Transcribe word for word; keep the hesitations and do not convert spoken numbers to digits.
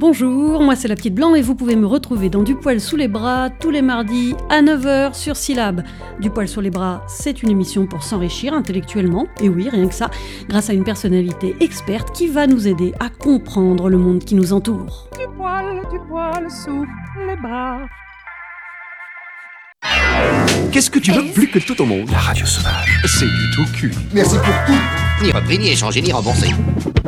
Bonjour, moi c'est la petite Blanc et vous pouvez me retrouver dans Du poil sous les bras tous les mardis à neuf heures sur Syllab. Du poil sur les bras, c'est une émission pour s'enrichir intellectuellement, et oui, rien que ça, grâce à une personnalité experte qui va nous aider à comprendre le monde qui nous entoure. Du poil, du poil sous les bras. Qu'est-ce que tu veux plus que tout au monde? La radio sauvage. C'est du tout cul. Merci pour tout. Ni repris, ni échangé, ni remboursé.